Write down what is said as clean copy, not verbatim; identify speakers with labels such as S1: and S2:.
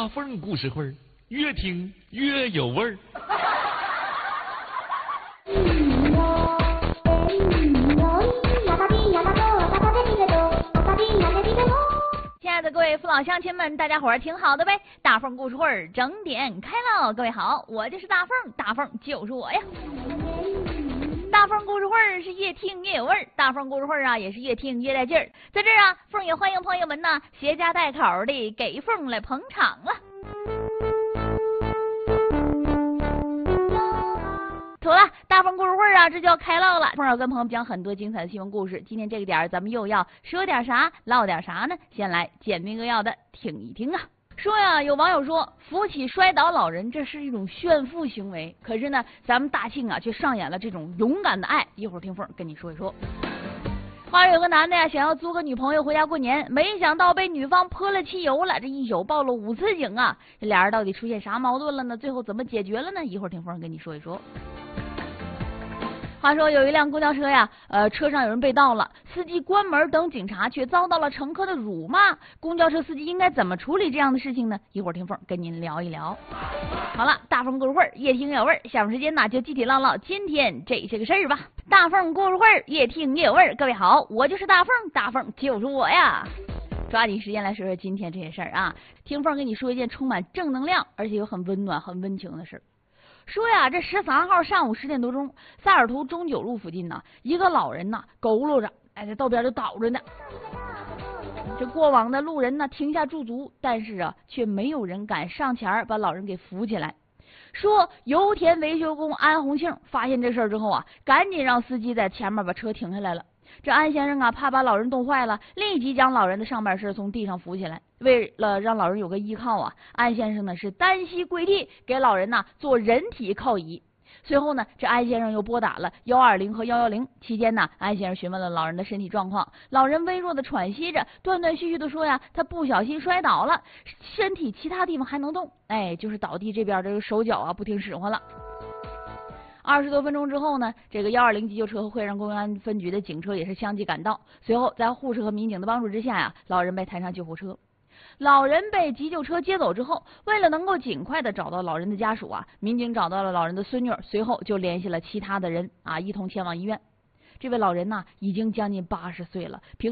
S1: 大凤故事会儿，越听越有味儿。
S2: 亲爱的各位父老乡亲们，大家伙儿挺好的呗？大凤故事会儿整点开喽！各位好，我就是大凤，大凤就是我呀。大凤故事会儿是越听越有味儿，大凤故事会儿啊也是越听越带劲儿。在这儿啊，凤也欢迎朋友们呢携家带口的给凤来捧场了。妥了，大凤故事会儿啊这就要开唠了。凤要跟朋友们讲很多精彩的新闻故事，今天这个点儿咱们又要说点啥唠点啥呢？先来简明扼要的听一听啊。说呀，有网友说扶起摔倒老人这是一种炫富行为，可是呢咱们大庆啊却上演了这种勇敢的爱。一会儿听凤跟你说一说。话说有个男的呀想要租个女朋友回家过年，没想到被女方泼了汽油了，这一宿报了5次警啊。这俩人到底出现啥矛盾了呢？最后怎么解决了呢？一会儿听凤跟你说一说。话说有一辆公交车呀，车上有人被盗了，司机关门等警察，却遭到了乘客的辱骂。公交车司机应该怎么处理这样的事情呢？一会儿听凤跟您聊一聊。好了，大凤故事会儿越听越有味儿，下面时间呢就具体唠唠今天这些个事儿吧。大凤故事会儿越听越有味儿，各位好，我就是大凤，大凤就是我呀。抓紧时间来说说今天这些事儿啊。听凤跟你说一件充满正能量，而且又很温暖、很温情的事儿。说呀，这13号上午10点多钟，萨尔图中九路附近呢，一个老人呢佝偻着，在道边就倒着呢。这过往的路人呢停下驻足，但是啊，却没有人敢上前把老人给扶起来。说油田维修工安红庆发现这事儿之后啊，赶紧让司机在前面把车停下来了。这安先生啊，怕把老人冻坏了，立即将老人的上半身从地上扶起来。为了让老人有个依靠啊，安先生呢是单膝跪地，给老人呢做人体靠椅。随后呢，这安先生又拨打了120和110。期间呢，安先生询问了老人的身体状况，老人微弱的喘息着，断断续续的说呀，他不小心摔倒了，身体其他地方还能动，就是倒地这边这个手脚啊不听使唤了。20多分钟之后呢，这个120急救车和惠山公安分局的警车也是相继赶到。随后在护士和民警的帮助之下呀，老人被抬上救护车。老人被急救车接走之后，为了能够尽快的找到老人的家属啊，民警找到了老人的孙女，随后就联系了其他的人啊，一同前往医院。这位老人呢，已经将近80岁了。